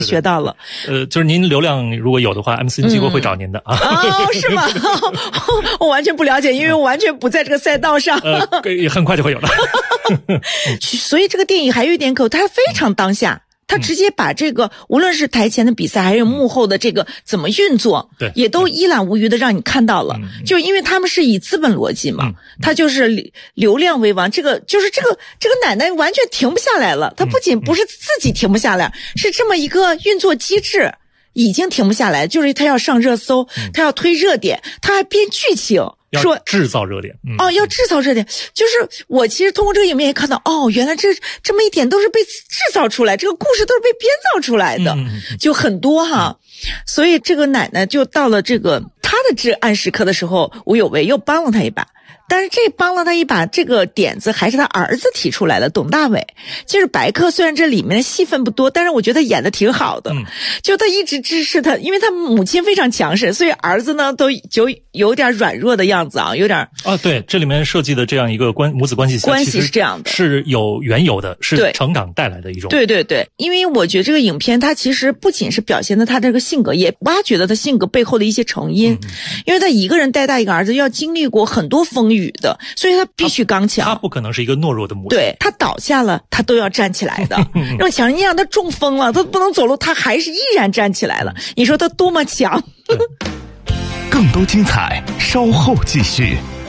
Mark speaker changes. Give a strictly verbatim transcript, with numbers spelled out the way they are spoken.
Speaker 1: 学到了。
Speaker 2: 呃，就是您流量如果有的话 ，M C N 机构会找您的、嗯、啊。
Speaker 1: 哦，是吗？我完全不了解，因为我完全不在这个赛道上。
Speaker 2: 呃，很快就会有的。
Speaker 1: 所以这个电影还有一点口，它非常当下。他直接把这个、嗯、无论是台前的比赛还有幕后的这个怎么运作、
Speaker 2: 对、
Speaker 1: 也都一览无余的让你看到了、
Speaker 2: 嗯、
Speaker 1: 就因为他们是以资本逻辑嘛、
Speaker 2: 嗯、
Speaker 1: 他就是流量为王，这个就是这个这个奶奶完全停不下来了，他不仅不是自己停不下来、嗯、是这么一个运作机制已经停不下来，就是他要上热搜、嗯、他要推热点，他还编剧情
Speaker 2: 说制造热点、嗯、
Speaker 1: 哦，要制造热点，就是我其实通过这个影片也看到，哦，原来这这么一点都是被制造出来，这个故事都是被编造出来的，
Speaker 2: 嗯、
Speaker 1: 就很多哈、嗯。所以这个奶奶就到了这个她的至暗时刻的时候，吴有为又帮了她一把。但是这帮了他一把，这个点子还是他儿子提出来的，董大伟。就是白客虽然这里面的戏份不多，但是我觉得他演的挺好的、嗯、就他一直支持他，因为他母亲非常强势，所以儿子呢都就有点软弱的样子啊，有点
Speaker 2: 啊，对，这里面设计的这样一个关母子关系
Speaker 1: 关系是这样的，
Speaker 2: 是有缘由的，是成长带来的一种。
Speaker 1: 对对对，因为我觉得这个影片它其实不仅是表现的他这个性格，也挖掘了他性格背后的一些成因、嗯、因为他一个人带大一个儿子，要经历过很多风雨的，所以他必须刚强，
Speaker 2: 他不可能是一个懦弱的母亲。
Speaker 1: 对，他倒下了，他都要站起来的。让强，你让他中风了，他不能走路，他还是依然站起来了。你说他多么强？
Speaker 3: 更多精彩，稍后继续。